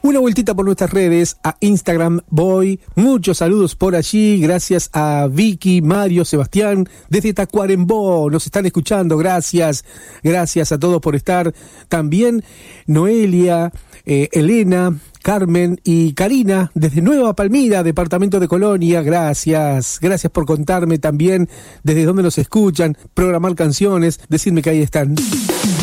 Una vueltita por nuestras redes, a Instagram voy, muchos saludos por allí, gracias a Vicky, Mario, Sebastián, desde Tacuarembó, nos están escuchando, gracias a todos por estar, también Noelia, Elena, Carmen y Karina, desde Nueva Palmira, departamento de Colonia, gracias por contarme también desde dónde nos escuchan, programar canciones, decirme que ahí están.